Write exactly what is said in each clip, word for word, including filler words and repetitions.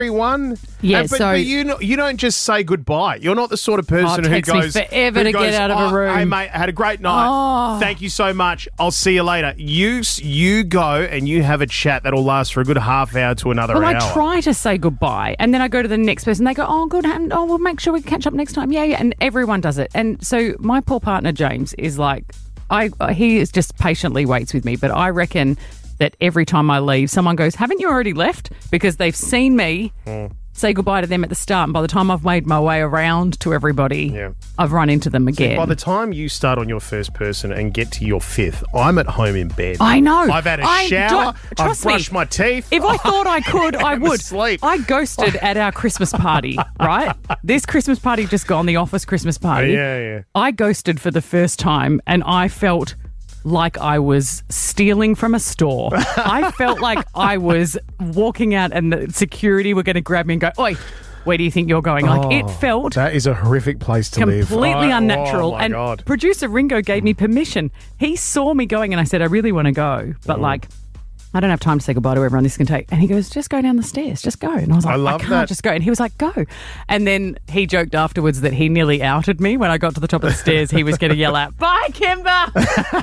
One. Yeah, And- but, so- but you know, you don't just say goodbye. You're not the sort of person Oh, who it takes me goes forever who to get goes, out of a "Oh, room." Hey mate, I had a great night. Oh. Thank you so much. I'll see you later. You s- you go and you have a chat that'll last for a good half hour to another Well, hour. I try to say goodbye, and then I go to the next person. They go, "Oh, good, and oh, we'll make sure we catch up next time." Yeah, yeah, and everyone does it. And so my poor partner James is like, I he is just patiently waits with me, but I reckon that every time I leave, someone goes, "Haven't you already left?" Because they've seen me. Mm. Say goodbye to them at the start, and by the time I've made my way around to everybody, Yeah. I've run into them again. By the time you start on your first person and get to your fifth, I'm at home in bed. I know. I've had a I shower. don't- I've trust me, brushed my teeth. If I thought I could, I I'm would. asleep. I ghosted at our Christmas party, right? This Christmas party just gone, the office Christmas party. Yeah, yeah. I ghosted for the first time, and I felt like I was stealing from a store. I felt like I was walking out and the security were going to grab me and go, "Oi, where do you think you're going?" Like, it felt That is a horrific place to live. completely I- unnatural. Oh, my and God. producer Ringo gave me permission. He saw me going and I said, "I really want to go, but Mm. like, I don't have time to say goodbye to everyone this can take." And he goes, "Just go down the stairs, just go." And I was like, I I, love can't that. just go. And he was like, "Go." And then he joked afterwards that he nearly outed me when I got to the top of the stairs. He was going to yell out, "Bye, Kimber."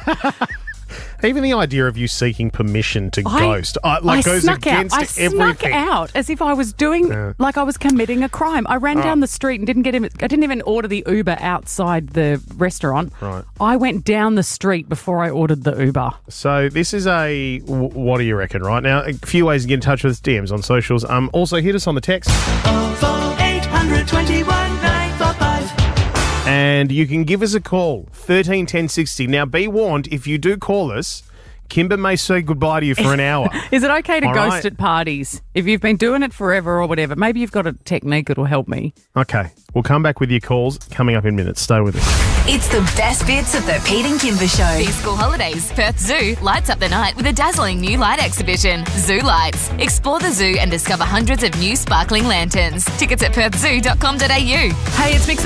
Even the idea of you seeking permission to I- ghost, uh, like, I goes snuck against out. I everything. snuck out as if I was doing, like I was committing a crime. I ran down the street and didn't get him. I didn't even order the Uber outside the restaurant. Right. I went down the street before I ordered the Uber. So this is a w- what do you reckon? Right now, a few ways to get in touch with us. D Ms on socials. Um, also hit us on the text, oh four eight hundred twenty-one nine four five. and you can give us a call thirteen ten sixty. Now, be warned, if you do call us, Kimber may say goodbye to you for an hour. Is it okay to All ghost right. at parties? If you've been doing it forever or whatever, maybe you've got a technique that'll help me. Okay, we'll come back with your calls coming up in minutes. Stay with us. It's the best bits of the Pete and Kimber Show. These school holidays, Perth Zoo lights up the night with a dazzling new light exhibition, Zoo Lights. Explore the zoo and discover hundreds of new sparkling lanterns. Tickets at perth zoo dot com dot a u. Hey, it's Mix